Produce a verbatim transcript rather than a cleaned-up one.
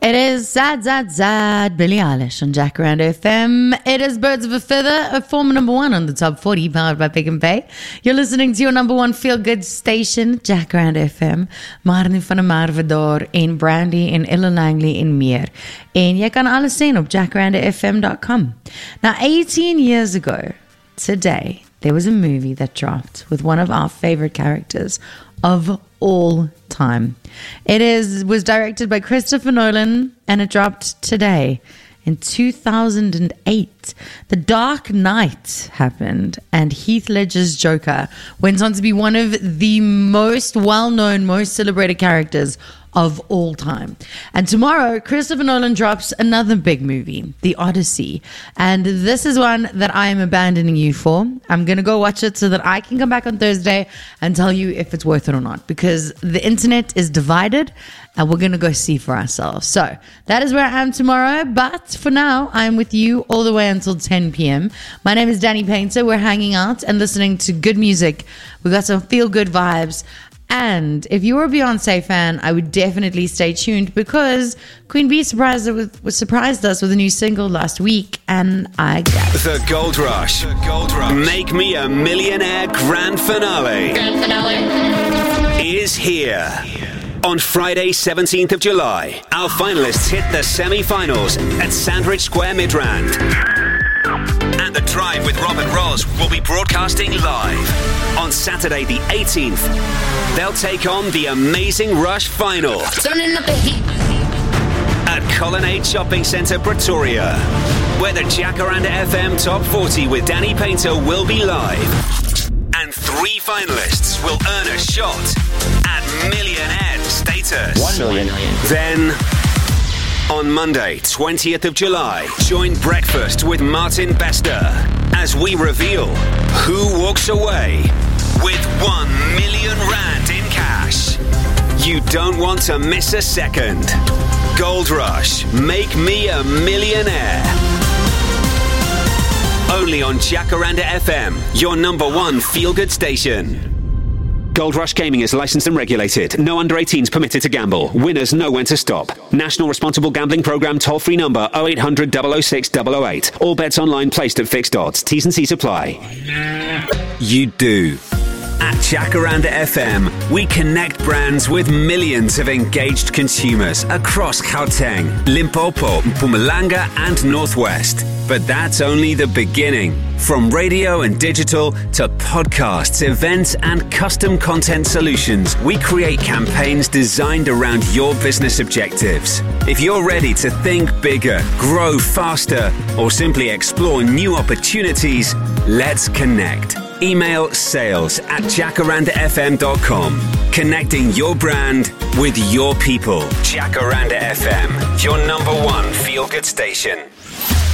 It is Zad Zad Zad, Billie Eilish on Jacaranda F M. It is Birds of a Feather, a former number one on the top forty, powered by Pick and Pay. You're listening to your number one feel-good station, Jacaranda F M. Marnie van der Merwe daar en Brandy en Ella Langley en meer. En jy kan alles sien op jacaranda f m dot com. Now, eighteen years ago, today, there was a movie that dropped with one of our favorite characters of all time. It is was directed by Christopher Nolan, and it dropped today in two thousand eight. The Dark Knight happened, and Heath Ledger's Joker went on to be one of the most well-known, most celebrated characters of all time. And tomorrow, Christopher Nolan drops another big movie, The Odyssey. And this is one that I am abandoning you for. I'm going to go watch it so that I can come back on Thursday and tell you if it's worth it or not, because the internet is divided and we're going to go see for ourselves. So that is where I am tomorrow. But for now, I'm with you all the way until ten p.m. My name is Danny Painter. We're hanging out and listening to good music. We got some feel-good vibes. And if you were a Beyonce fan, I would definitely stay tuned, because Queen Bee surprised, with, surprised us with a new single last week, and I got it. The Gold Rush. The Gold Rush. Make Me a Millionaire Grand Finale. Grand Finale. Is here. On Friday, seventeenth of July, our finalists hit the semi-finals at Sandridge Square, Midrand. And The Drive with Robert Ross will be broadcasting live. On Saturday the eighteenth, they'll take on the Amazing Rush final Turning up the heat at Colonnade Shopping Centre, Pretoria, where the Jacaranda F M Top forty with Danny Painter will be live. And three finalists will earn a shot at millionaire status. One million. Then, on Monday, twentieth of July, join Breakfast with Martin Bester as we reveal who walks away with one million rand in cash. You don't want to miss a second. Gold Rush, Make Me a Millionaire. Only on Jacaranda F M, your number one feel-good station. Gold Rush Gaming is licensed and regulated. No under eighteens permitted to gamble. Winners know when to stop. National Responsible Gambling Programme toll-free number oh eight hundred, double oh six, double oh eight. All bets online placed at fixed odds. T's and C's apply. You do. At Jacaranda F M, we connect brands with millions of engaged consumers across Gauteng, Limpopo, Mpumalanga and Northwest. But that's only the beginning. From radio and digital to podcasts, events and custom content solutions, we create campaigns designed around your business objectives. If you're ready to think bigger, grow faster, or simply explore new opportunities, let's connect. Email sales at jacaranda f m dot com. Connecting your brand with your people. Jacaranda F M, your number one feel-good station.